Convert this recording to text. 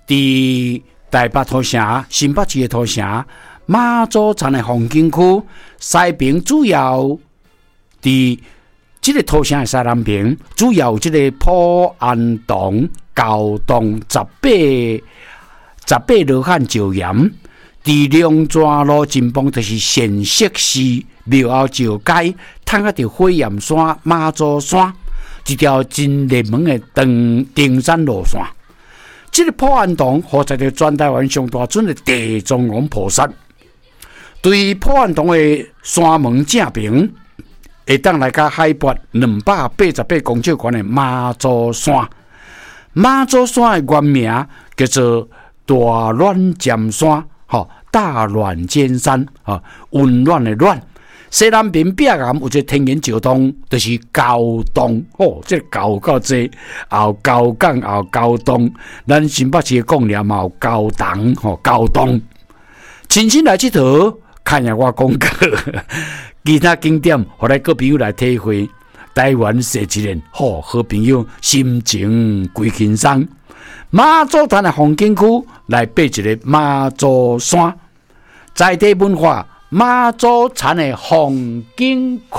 伫台北土城、新北市的土城、马祖产的风景区，西边主要伫这个土城的西南边，主要有这个普安堂、高洞、18罗汉石岩。伫龙泉路前方就是显色市庙后石街，探啊到火焰山、马祖山，一条真热门的登山路线。这个普安堂所在的全台湾上大尊的地藏王菩萨，对普安堂的山门正平，会当来到海拔288公尺高的马祖山。马祖山的原名叫做大暖尖山。大暖尖山温暖的暖，西南边壁岩有一个天然石洞，就是高洞这个高到这，后高港后高洞，咱新北市的讲念嘛有高洞高洞。亲身来佚佗，看下我广告，其他景点，互咱各朋友来体会台湾设一年好朋友心情归轻松。马祖潭的风景区来爬一个马祖山。在地文化马祖产的风景区。